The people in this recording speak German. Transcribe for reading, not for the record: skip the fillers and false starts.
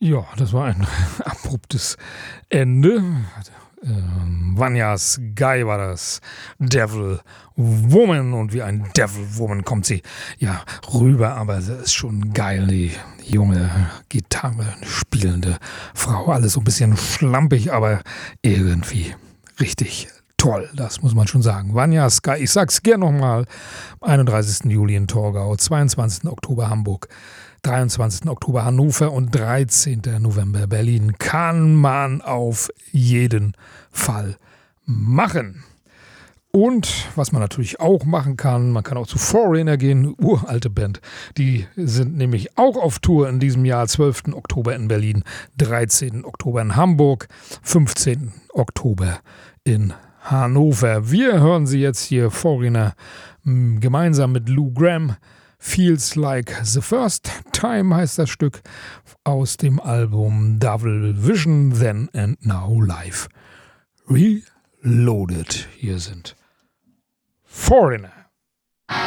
Ja, das war ein abruptes Ende. Vanya Sky war das. Devil Woman. Und wie ein Devil Woman kommt sie ja rüber. Aber sie ist schon geil, die junge Gitarre spielende Frau. Alles so ein bisschen schlampig, aber irgendwie richtig toll. Das muss man schon sagen. Vanya Sky, ich sag's gern nochmal. 31. Juli in Torgau, 22. Oktober Hamburg, 23. Oktober Hannover und 13. November Berlin. Kann man auf jeden Fall machen. Und was man natürlich auch machen kann, man kann auch zu Foreigner gehen, uralte Band. Die sind nämlich auch auf Tour in diesem Jahr, 12. Oktober in Berlin, 13. Oktober in Hamburg, 15. Oktober in Hannover. Wir hören sie jetzt hier, Foreigner, gemeinsam mit Lou Gramm. Feels Like the First Time heißt das Stück aus dem Album Double Vision, Then and Now Live Reloaded. Hier sind Foreigner.